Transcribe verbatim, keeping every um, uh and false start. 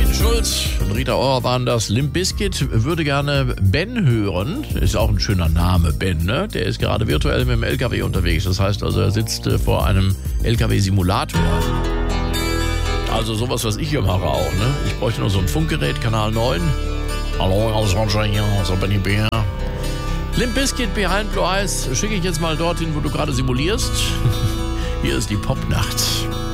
Schulz und Rita Ora waren das. Limp Bizkit würde gerne Ben hören. Ist auch ein schöner Name, Ben, ne? Der ist gerade virtuell mit dem L K W unterwegs. Das heißt also, er sitzt äh, vor einem L K W-Simulator. Also sowas, was ich hier mache auch, ne? Ich bräuchte nur so ein Funkgerät, Kanal neun. Hallo, alles Roger hier, so bin ich hier. Limp Bizkit, Behind Blue Eyes, schicke ich jetzt mal dorthin, wo du gerade simulierst. Hier ist die Popnacht.